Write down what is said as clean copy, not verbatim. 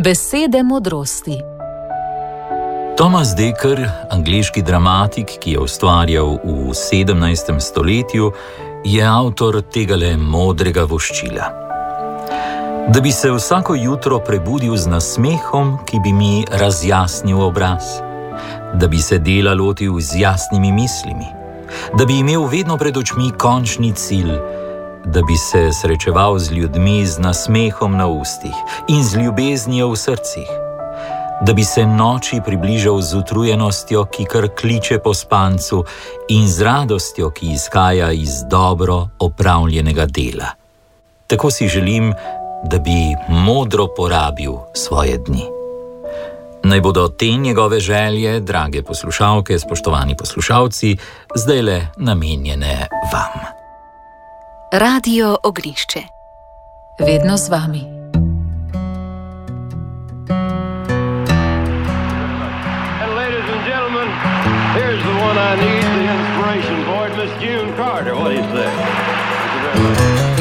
Besede modrosti. Thomas Dekker, angleški dramatik, ki je ustvarjal v 17. stoletju, je avtor tegale modrega voščila. Da bi se vsako jutro prebudil z nasmehom, ki bi mi razjasnil obraz. Da bi se dela lotil z jasnimi mislimi. Da bi imel vedno pred očmi končni cilj. Da bi se srečeval z ljudmi z nasmehom na ustih in z ljubeznijo v srcih. Da bi se noči približal z utrujenostjo, ki kar kliče po spancu, in z radostjo, ki izhaja iz dobro opravljenega dela. Tako si želim, da bi modro porabil svoje dni. Naj bodo te njegove želje, drage poslušalke, spoštovani poslušalci, zdajle namenjene vam. Radio Oglišče. Vedno z vami. And ladies and gentlemen, here's the one I need, the inspiration board, Miss June Carter. What do you say?